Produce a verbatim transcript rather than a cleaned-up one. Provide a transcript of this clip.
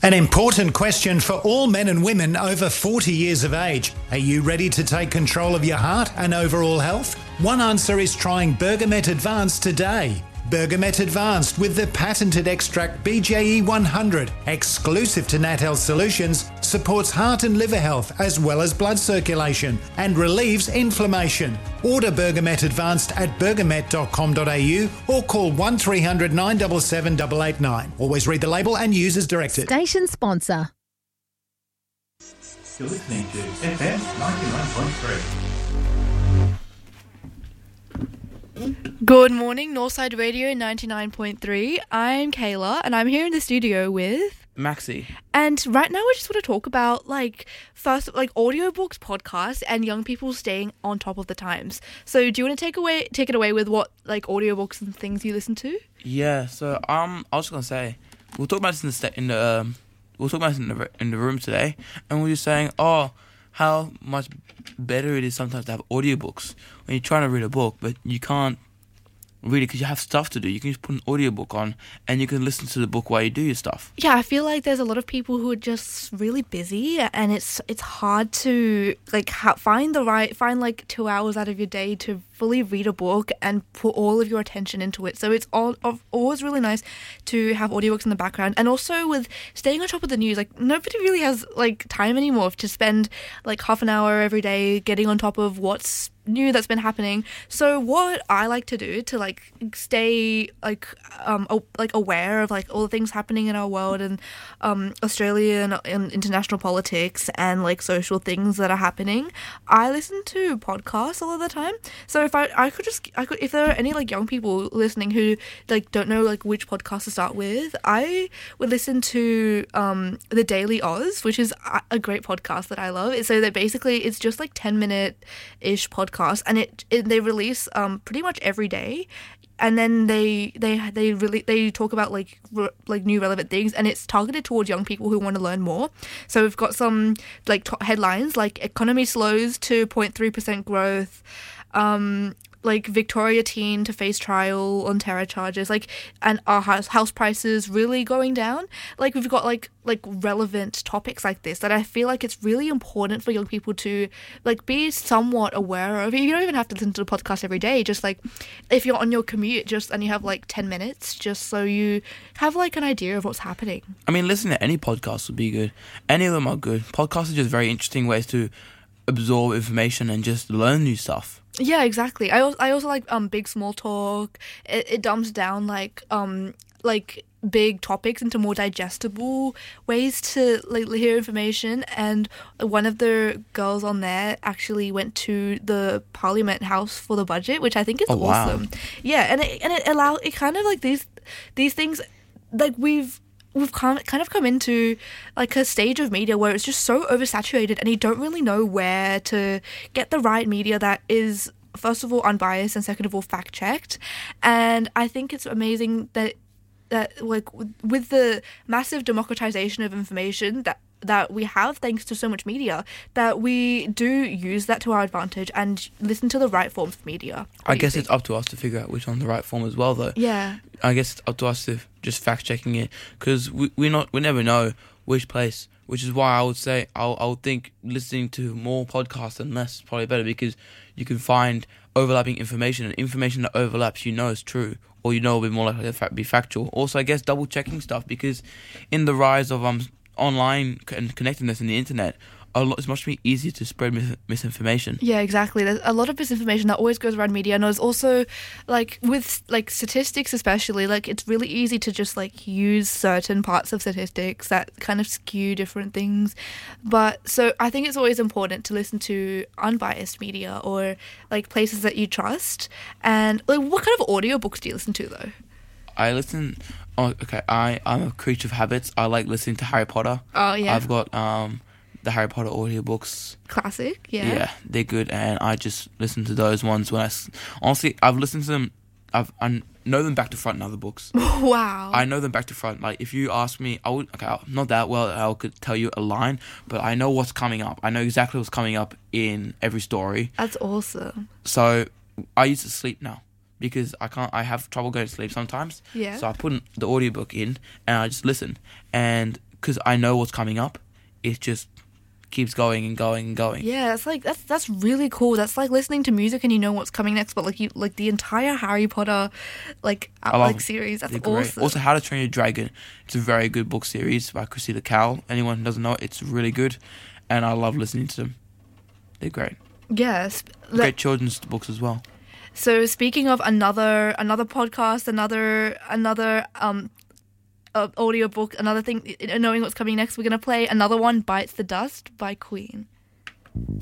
An important question for all men and women over forty years of age. Are you ready to take control of your heart and overall health? One answer is trying Bergamet Advanced today. Bergamet Advanced with the patented extract B J E one hundred, exclusive to Nat Health Solutions, supports heart and liver health as well as blood circulation and relieves inflammation. Order Bergamet Advanced at bergamet dot com dot a u or call one three hundred nine seven seven eight eight nine. Always read the label and use as directed. Station sponsor. You're listening to F M ninety-nine point three. Good morning, Northside Radio ninety-nine point three. I'm Kayla and I'm here in the studio with Maxi. And right now we just want to talk about like first like audiobooks, podcasts and young people staying on top of the times. So do you want to take away take it away with what like audiobooks and things you listen to? Yeah, so um I was just gonna say we'll talk about this in the sta- in the um, we'll talk about this in the in the room today, and we're just saying oh how much better it is sometimes to have audiobooks when you're trying to read a book, but you can't read it because you have stuff to do. You can just put an audiobook on and you can listen to the book while you do your stuff. Yeah, I feel like there's a lot of people who are just really busy, and it's it's hard to like ha- find the right find like two hours out of your day to fully read a book and put all of your attention into it. So it's all of, always really nice to have audiobooks in the background. And also with staying on top of the news, like nobody really has like time anymore to spend like half an hour every day getting on top of what's new that's been happening. So what I like to do to like stay like um o- like aware of like all the things happening in our world and um Australian and international politics and like social things that are happening, I listen to podcasts all of the time. So if I I could just I could if there are any like young people listening who like don't know like which podcast to start with, I would listen to um the Daily Oz, which is a great podcast that I love. So that basically it's just like ten minute ish podcast. And it, it they release um pretty much every day, and then they they they really they talk about like re, like new relevant things, and it's targeted towards young people who want to learn more. So we've got some like top headlines like economy slows to zero point three percent growth, um like Victoria teen to face trial on terror charges, like, and our house house prices really going down. Like we've got like like relevant topics like this that I feel like it's really important for young people to like be somewhat aware of. You don't even have to listen to the podcast every day. Just like if you're on your commute, just and you have like ten minutes, just so you have like an idea of what's happening. I mean, listening to any podcast would be good. Any of them are good. Podcasts are just very interesting ways to absorb information and just learn new stuff. Yeah, exactly. I also, I also like um big small talk. It, it dumps down like um like big topics into more digestible ways to like hear information. And one of the girls on there actually went to the Parliament House for the budget, which I think is oh, wow. awesome. Yeah, and it and it allow it kind of like these these things like we've. We've come, kind of come into like a stage of media where it's just so oversaturated and you don't really know where to get the right media that is, first of all, unbiased and second of all, fact-checked. And I think it's amazing that, that like, with the massive democratization of information that that we have thanks to so much media, that we do use that to our advantage and listen to the right forms of media. What I guess it's up to us to figure out which one's the right form as well, though. Yeah. I guess it's up to us to just fact checking it, because we we not we never know which place. Which is why I would say I'll I would think listening to more podcasts and less is probably better, because you can find overlapping information, and information that overlaps you know is true, or you know will be more likely to be factual. Also, I guess double checking stuff, because in the rise of um. online and connectedness in the internet, a lot, it's much easier to spread mis- misinformation. Yeah, exactly. There's a lot of misinformation that always goes around media, and there's also like with like statistics especially, like it's really easy to just like use certain parts of statistics that kind of skew different things. But so I think it's always important to listen to unbiased media or like places that you trust. And like, what kind of audiobooks do you listen to though? I listen. Oh, okay. I I'm a creature of habits. I like listening to Harry Potter. Oh yeah. I've got um the Harry Potter audiobooks. Classic. Yeah. Yeah, they're good, and I just listen to those ones when I. Honestly, I've listened to them. I've I know them back to front in other books. Wow. I know them back to front. Like if you ask me, I would. Okay, not that well. I could tell you a line, but I know what's coming up. I know exactly what's coming up in every story. That's awesome. So I used to sleep now, because I can't. I have trouble going to sleep sometimes. Yeah. So I put the audiobook in and I just listen. And because I know what's coming up. It just keeps going and going and going. Yeah, it's like that's that's really cool. That's like listening to music and you know what's coming next. But like you, like the entire Harry Potter, like uh, love like series. That's They're great. awesome. Also, How to Train Your Dragon. It's a very good book series by Cressida Cowell. Anyone who doesn't know it, it's really good, and I love listening to them. They're great. Yes. Great children's books as well. So speaking of another another podcast, another another um. Uh, audiobook, another thing, knowing what's coming next, we're going to play another one, Bites the Dust by Queen.